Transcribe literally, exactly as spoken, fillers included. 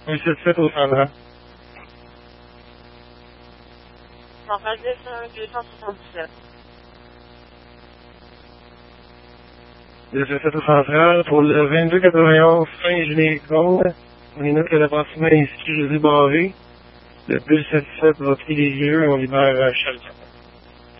un sept sept au Sandra. Centrale deux cent soixante-dix-sept. deux cent sept au Central pour le vingt-deux quatre-vingt-onze Saint-Genis-Côte. On y note que l'appartement est inscrit José Barré. Le bus sept sept va privilégier, on libère Charles.